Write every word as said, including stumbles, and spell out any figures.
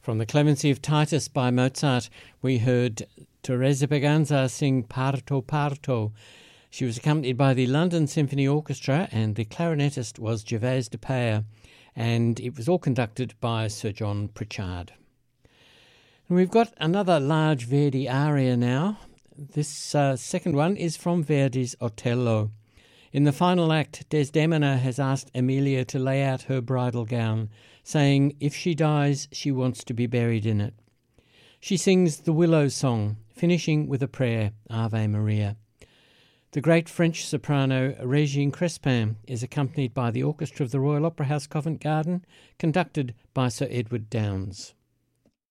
From the Clemency of Titus by Mozart, we heard Teresa Berganza sing Parto Parto. She was accompanied by the London Symphony Orchestra, and the clarinetist was Gervase de Payer, and it was all conducted by Sir John Pritchard. And we've got another large Verdi aria now. This uh, second one is from Verdi's Otello. In the final act, Desdemona has asked Emilia to lay out her bridal gown, saying if she dies, she wants to be buried in it. She sings the Willow Song, finishing with a prayer, Ave Maria. The great French soprano Régine Crespin is accompanied by the orchestra of the Royal Opera House Covent Garden, conducted by Sir Edward Downes.